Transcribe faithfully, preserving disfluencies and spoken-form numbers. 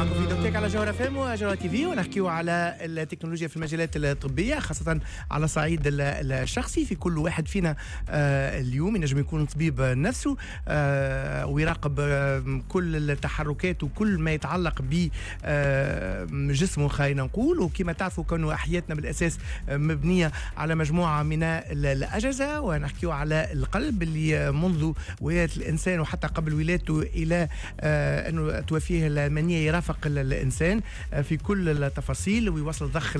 معكم في دوتيك على جوهرة فام وجوهرة تي في، ونحكيو على التكنولوجيا في المجالات الطبية، خاصة على صعيد الشخصي. في كل واحد فينا آه اليوم ينجم يكون طبيب نفسه آه ويراقب آه كل التحركات وكل ما يتعلق بجسمه، خلينا نقول. وكما تعرفوا كانوا حياتنا بالأساس مبنية على مجموعة من الأجهزة، ونحكيو على القلب اللي منذ ولاية الإنسان وحتى قبل ولادته إلى آه أنه توفيه المنية يرافق الإنسان في كل التفاصيل ويوصل ضخ